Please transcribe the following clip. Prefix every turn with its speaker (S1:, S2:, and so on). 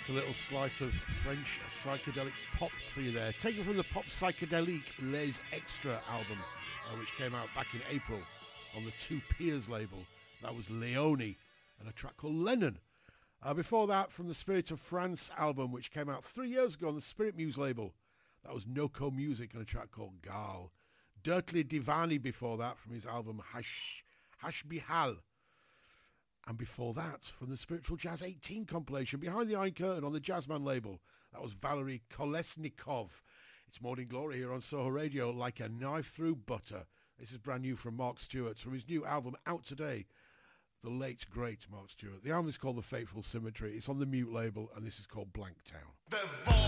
S1: That's a little slice of French psychedelic pop for you there. Taken from the Pop Psychedelique Les Extra album, which came out back in April on the Two Peers label. That was Leone and a track called Lennon. Before that, from the Spirit of France album, which came out 3 years ago on the Spirit Muse label. That was Noco Music and a track called Gal. Dirtly Divani before that, from his album Hash Bihal. And before that, from the Spiritual Jazz 18 compilation, Behind the Iron Curtain on the Jazzman label, that was Valery Kolesnikov. It's Morning Glory here on Soho Radio, like a knife through butter. This is brand new from Mark Stewart, from his new album out today, the late, great Mark Stewart. The album is called The Fateful Symmetry. It's on the Mute label, and this is called Blank Town.